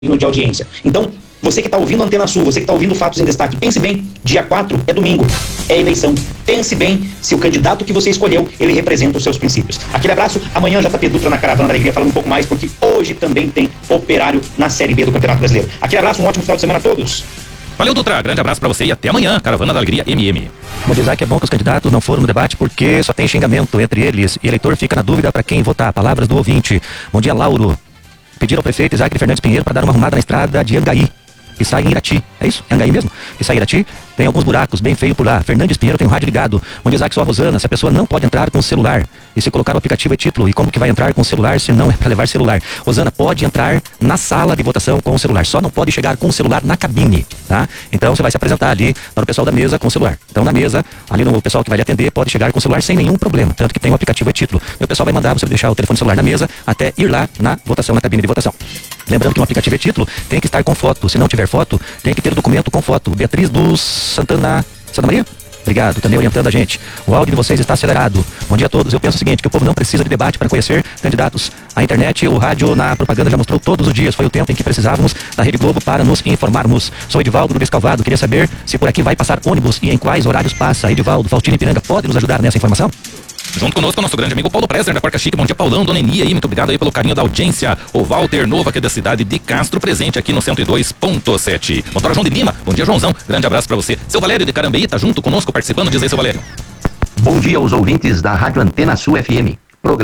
de audiência. Então, você que está ouvindo a Antena Sul, você que está ouvindo Fatos em Destaque, pense bem, dia 4 é domingo, é eleição. Pense bem se o candidato que você escolheu, ele representa os seus princípios. Aquele abraço, amanhã JP Dutra na Caravana da Alegria falando um pouco mais, porque hoje também tem Operário na Série B do Campeonato Brasileiro. Aquele abraço, um ótimo final de semana a todos. Valeu, Dutra, grande abraço pra você e até amanhã, Caravana da Alegria MM. Vou dizer que é bom que os candidatos não foram no debate porque só tem xingamento entre eles e eleitor fica na dúvida para quem votar. Palavras do ouvinte. Bom dia, Lauro. Pediram ao prefeito Isaac de Fernandes Pinheiro para dar uma arrumada na estrada de Angaí, que sai em Irati. É isso? É Angaí mesmo? Que sai em Irati. Tem alguns buracos bem feios por lá. Fernandes Pinheiro tem um rádio ligado. Onde Isaac só a Rosana, se a pessoa não pode entrar com o celular. E se colocar o aplicativo é título. E como que vai entrar com o celular se não é para levar celular? Rosana pode entrar na sala de votação com o celular. Só não pode chegar com o celular na cabine, tá? Então você vai se apresentar ali para o pessoal da mesa com o celular. Então na mesa, ali no pessoal que vai lhe atender, pode chegar com o celular sem nenhum problema. Tanto que tem o aplicativo é título. E o pessoal vai mandar você deixar o telefone celular na mesa até ir lá na votação, na cabine de votação. Lembrando que um aplicativo é título tem que estar com foto. Se não tiver foto, tem que ter o documento com foto. Beatriz dos Santa Maria? Obrigado, também orientando a gente. O áudio de vocês está acelerado. Bom dia a todos. Eu penso o seguinte, que o povo não precisa de debate para conhecer candidatos. A internet, o rádio, na propaganda já mostrou todos os dias. Foi o tempo em que precisávamos da Rede Globo para nos informarmos. Sou Edivaldo do Descalvado. Queria saber se por aqui vai passar ônibus e em quais horários passa. Edivaldo, Faustino e Piranga, pode nos ajudar nessa informação? Junto conosco o nosso grande amigo Paulo Presner da Porca Chique. Bom dia, Paulão, dona Enia aí, muito obrigado aí pelo carinho da audiência. O Walter Novo aqui da cidade de Castro, presente aqui no 102.7. Motora João de Lima, bom dia, Joãozão, grande abraço pra você. Seu Valério de Carambeí tá junto conosco participando, diz aí, seu Valério. Bom dia aos ouvintes da Rádio Antena Sul FM.